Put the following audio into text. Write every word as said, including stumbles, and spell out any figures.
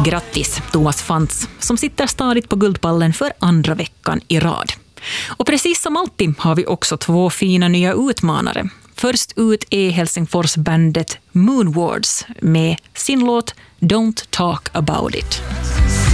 Grattis Thomas Fantz som sitter stadigt på Guldpallen för andra veckan i rad. Och precis som alltid har vi också två fina nya utmanare. Först ut är Helsingfors-bandet Moonwards med sin låt Don't Talk About It.